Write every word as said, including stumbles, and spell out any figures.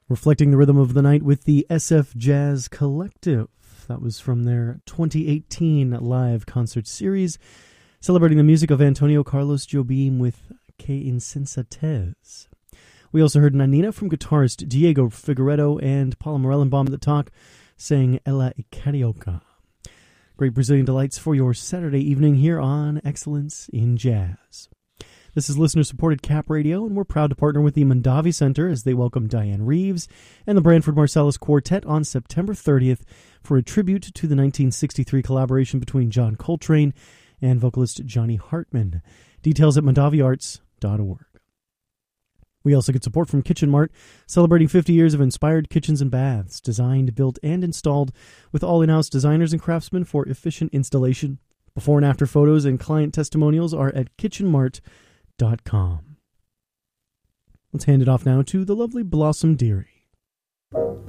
Reflecting the rhythm of the night with the S F Jazz Collective. That was from their twenty eighteen live concert series, celebrating the music of Antonio Carlos Jobim with Que Insensatez. We also heard Nanina from guitarist Diego Figueiredo and Paula Morellenbaum at the talk saying Ela e Carioca. Great Brazilian delights for your Saturday evening here on Excellence in Jazz. This is listener-supported Cap Radio, and we're proud to partner with the Mondavi Center as they welcome Diane Reeves and the Branford Marsalis Quartet on September thirtieth for a tribute to the nineteen sixty-three collaboration between John Coltrane and vocalist Johnny Hartman. Details at mondavi arts dot org. We also get support from Kitchen Mart, celebrating fifty years of inspired kitchens and baths, designed, built, and installed with all in-house designers and craftsmen for efficient installation. Before and after photos and client testimonials are at kitchen mart dot com. Let's hand it off now to the lovely Blossom Dearie.